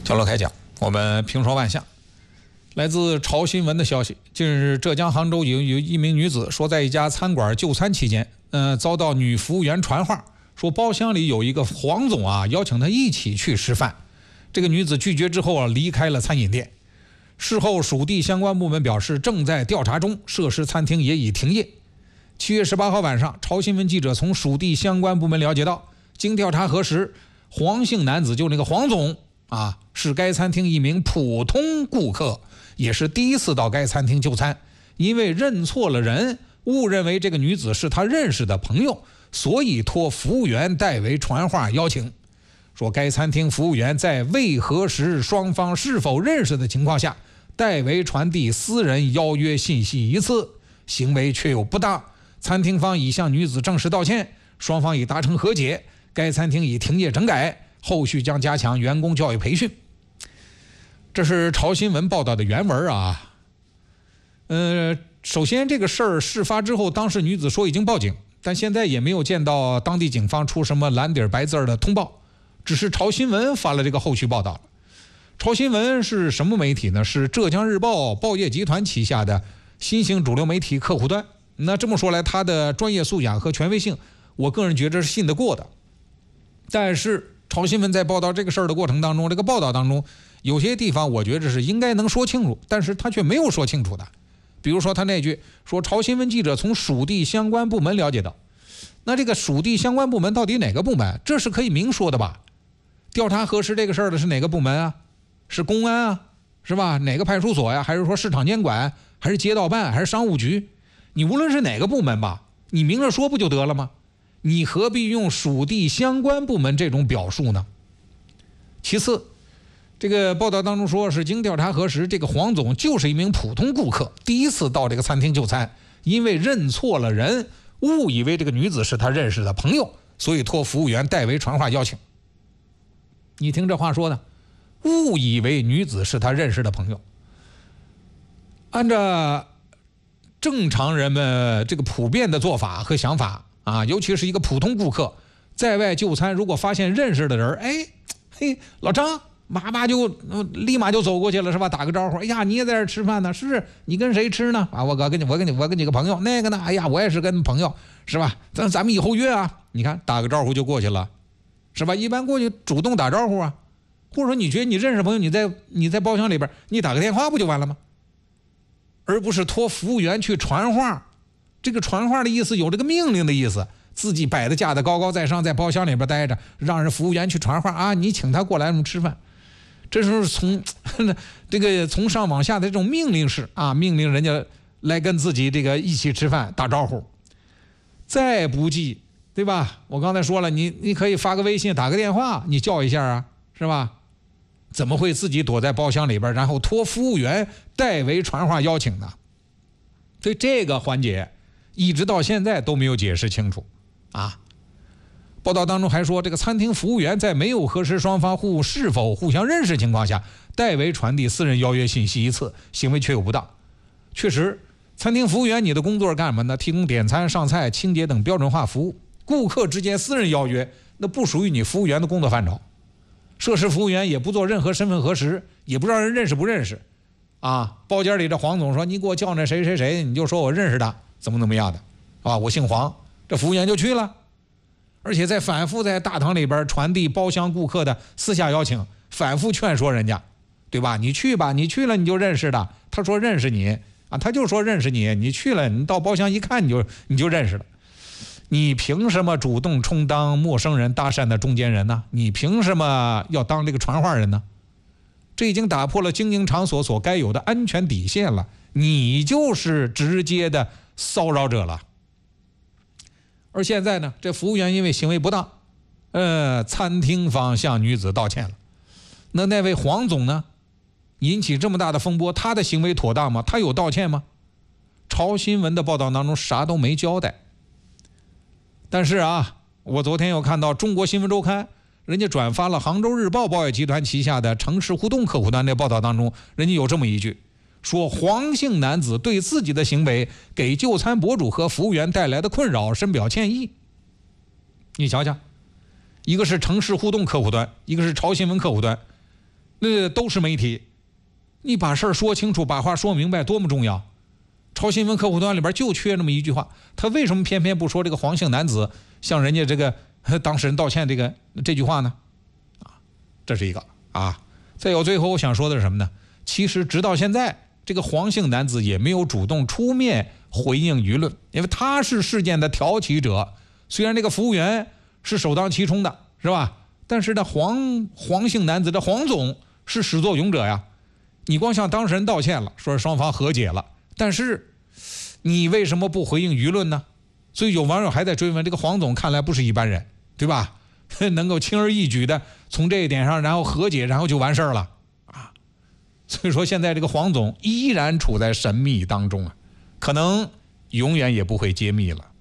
小罗开讲，我们评说万象。来自潮新闻的消息，近日浙江杭州有一名女子说，在一家餐馆就餐期间，遭到女服务员传话，说包厢里有一个黄总啊，邀请她一起去吃饭。这个女子拒绝之后啊，离开了餐饮店。事后，属地相关部门表示正在调查中，涉事餐厅也已停业。7月18号晚上，潮新闻记者从属地相关部门了解到，经调查核实，黄姓男子就那个黄总啊，是该餐厅一名普通顾客，也是第一次到该餐厅就餐，因为认错了人，误认为这个女子是他认识的朋友，所以托服务员代为传话邀请。说该餐厅服务员在未核实双方是否认识的情况下，代为传递私人邀约信息一次，行为确有不当。餐厅方已向女子正式道歉，双方已达成和解，该餐厅已停业整改，后续将加强员工教育培训。这是潮新闻报道的原文啊。首先这个事儿事发之后，当事女子说已经报警，但现在也没有见到当地警方出什么蓝底白字的通报，只是潮新闻发了这个后续报道了。潮新闻是什么媒体呢？是浙江日报报业集团旗下的新兴主流媒体客户端。那这么说来，它的专业素养和权威性，我个人觉得是信得过的。但是潮新闻在报道这个事儿的过程当中，这个报道当中有些地方我觉得是应该能说清楚，但是他却没有说清楚的。比如说他那句说潮新闻记者从属地相关部门了解到，那这个属地相关部门到底哪个部门？这是可以明说的吧？调查核实这个事儿的是哪个部门啊？是公安啊，是吧？哪个派出所呀？还是说市场监管？还是街道办？还是商务局？你无论是哪个部门吧，你明着说不就得了吗？你何必用属地相关部门这种表述呢？其次，这个报道当中说是经调查核实，这个黄总就是一名普通顾客，第一次到这个餐厅就餐，因为认错了人，误以为这个女子是他认识的朋友，所以托服务员代为传话邀请。你听这话说的，误以为女子是他认识的朋友，按照正常人们这个普遍的做法和想法啊，尤其是一个普通顾客在外就餐，如果发现认识的人，嘿，老张，立马就走过去了，是吧？打个招呼，哎呀，你也在这吃饭呢？是你跟谁吃呢？啊，我跟几个朋友，那个呢？哎呀，我也是跟朋友，是吧？咱们以后约啊！你看，打个招呼就过去了，是吧？一般过去主动打招呼啊，或者说你觉得你认识朋友，你在包厢里边，你打个电话不就完了吗？而不是托服务员去传话。这个传话的意思有这个命令的意思，自己摆的架子高高在上，在包厢里边待着，让人服务员去传话啊，你请他过来吃饭。这是从上往下的这种命令式啊，命令人家来跟自己这个一起吃饭打招呼。再不济，对吧？我刚才说了，你可以发个微信，打个电话，你叫一下啊，是吧？怎么会自己躲在包厢里边，然后托服务员代为传话邀请呢？所以这个环节一直到现在都没有解释清楚啊。报道当中还说，这个餐厅服务员在没有核实双方是否互相认识情况下，代为传递私人邀约信息一次，行为确有不当。确实，餐厅服务员你的工作是干什么呢？提供点餐、上菜、清洁等标准化服务。顾客之间私人邀约，那不属于你服务员的工作范畴。涉事服务员也不做任何身份核实，也不让人认识不认识啊。包间里的黄总说，你给我叫那谁谁谁，你就说我认识他，怎么样的啊？我姓黄，这服务员就去了，而且反复在大堂里边传递包厢顾客的私下邀请，反复劝说人家，对吧？你去吧，你去了你就认识的。他说认识你啊，他就说认识你，你去了，你到包厢一看你就认识了。你凭什么主动充当陌生人搭讪的中间人呢？你凭什么要当这个传话人呢？这已经打破了经营场所所该有的安全底线了，你就是直接的骚扰者了。而现在呢，这服务员因为行为不当，餐厅方向女子道歉了。那位黄总呢，引起这么大的风波，他的行为妥当吗？他有道歉吗？潮新闻的报道当中啥都没交代。但是啊，我昨天又看到中国新闻周刊人家转发了杭州日报报业集团旗下的城市互动客户端的报道当中，人家有这么一句，说黄姓男子对自己的行为给就餐博主和服务员带来的困扰深表歉意。你瞧瞧，一个是城市互动客户端，一个是潮新闻客户端， 那都是媒体，你把事儿说清楚，把话说明白，多么重要。超新闻客户端里边就缺那么一句话，他为什么偏偏不说这个黄姓男子向人家这个当事人道歉这句话呢？这是一个啊。再有最后我想说的是什么呢？其实直到现在，这个黄姓男子也没有主动出面回应舆论，因为他是事件的挑起者。虽然这个服务员是首当其冲的，是吧？但是呢，黄姓男子这黄总是始作俑者呀。你光向当事人道歉了，说是双方和解了，但是你为什么不回应舆论呢？所以有网友还在追问，这个黄总看来不是一般人，对吧？能够轻而易举的从这一点上然后和解，然后就完事儿了啊。所以说现在这个黄总依然处在神秘当中啊，可能永远也不会揭秘了。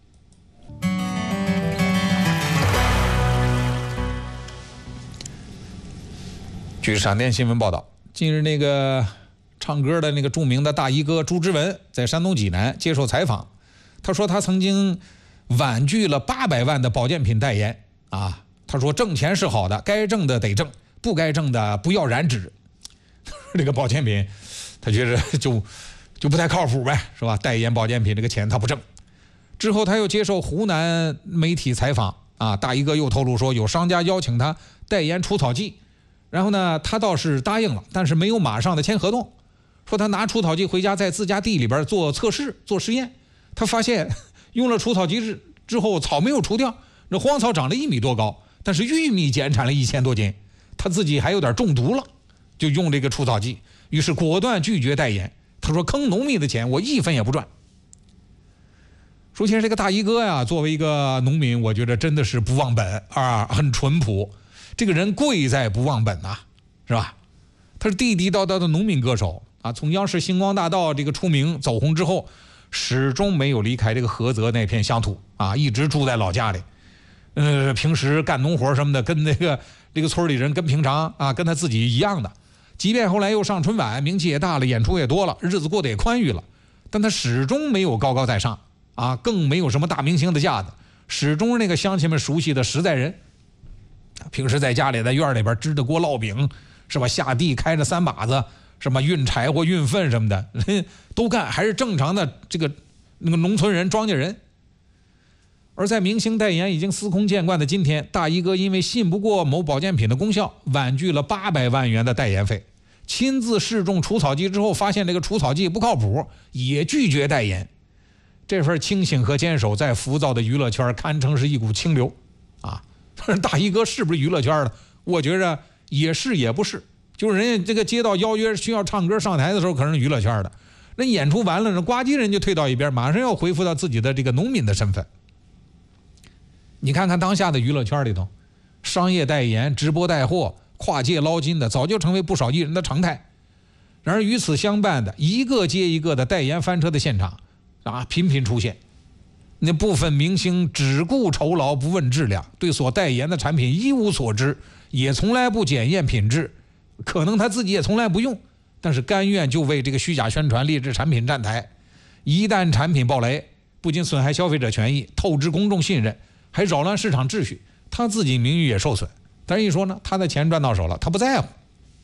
据闪电新闻报道，近日那个唱歌的那个著名的大衣哥朱之文在山东济南接受采访，他说他曾经婉拒了800万的保健品代言啊。他说挣钱是好的，该挣的得挣，不该挣的不要染指。这个保健品他觉得就不太靠谱呗，是吧？代言保健品这个钱他不挣。之后他又接受湖南媒体采访啊，大衣哥又透露说有商家邀请他代言除草剂，然后呢他倒是答应了，但是没有马上的签合同。说他拿除草剂回家在自家地里边做测试做实验，他发现用了除草剂之后草没有除掉，那荒草长了1米多高，但是玉米减产了1000多斤，他自己还有点中毒了，就用这个除草剂，于是果断拒绝代言。他说坑农民的钱我1分也不赚。说其实这个大衣哥呀，作为一个农民，我觉得真的是不忘本啊，很淳朴。这个人贵在不忘本呐，是吧？他是地地道道的农民歌手啊，从央视星光大道这个出名走红之后，始终没有离开这个菏泽那片乡土啊，一直住在老家里。平时干农活什么的，跟这个村里人跟平常啊，跟他自己一样的。即便后来又上春晚，名气也大了，演出也多了，日子过得也宽裕了，但他始终没有高高在上啊，更没有什么大明星的架子，始终是那个乡亲们熟悉的实在人。平时在家里在院里边支着锅烙饼，是吧？下地开着3把子，什么运柴火运粪什么的都干，还是正常的那个农村人庄稼人。而在明星代言已经司空见惯的今天，大衣哥因为信不过某保健品的功效，婉拒了800万元的代言费。亲自试中除草剂之后，发现这个除草剂不靠谱，也拒绝代言。这份清醒和坚守，在浮躁的娱乐圈堪称是一股清流啊！大衣哥是不是娱乐圈的？我觉着也是也不是。就是人家这个接到邀约需要唱歌上台的时候，可能是娱乐圈的。那演出完了，那呱唧人就退到一边，马上要恢复到自己的这个农民的身份。你看看当下的娱乐圈里头，商业代言、直播带货、跨界捞金的，早就成为不少艺人的常态。然而与此相伴的，一个接一个的代言翻车的现场啊，频频出现。那部分明星只顾酬劳，不问质量，对所代言的产品一无所知，也从来不检验品质，可能他自己也从来不用，但是甘愿就为这个虚假宣传劣质产品站台。一旦产品爆雷，不仅损害消费者权益，透支公众信任，还扰乱市场秩序，他自己名誉也受损。但是一说呢，他的钱赚到手了，他不在乎。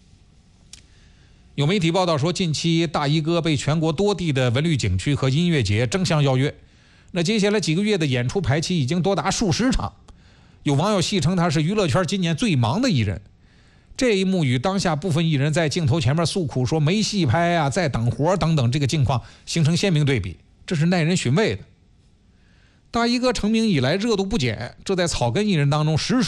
有媒体报道说，近期大衣哥被全国多地的文旅景区和音乐节争相邀约，那接下来几个月的演出排期已经多达数十场。有网友戏称他是娱乐圈今年最忙的艺人。这一幕与当下部分艺人在镜头前面诉苦说没戏拍啊，在等活等等这个境况形成鲜明对比，这是耐人寻味的。大衣哥成名以来热度不减，这在草根艺人当中实属